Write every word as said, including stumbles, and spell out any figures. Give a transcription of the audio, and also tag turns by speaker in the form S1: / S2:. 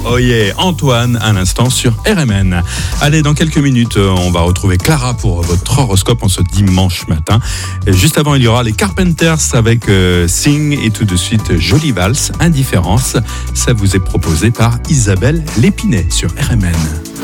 S1: Oh yeah, Antoine, à l'instant sur R M N. Allez, dans quelques minutes, on va retrouver Clara pour votre horoscope en ce dimanche matin. Et juste avant, il y aura les Carpenters avec euh, Sing et tout de suite Jolie Valse, Indifférence. Ça vous est proposé par Isabelle Lépinet sur R M N.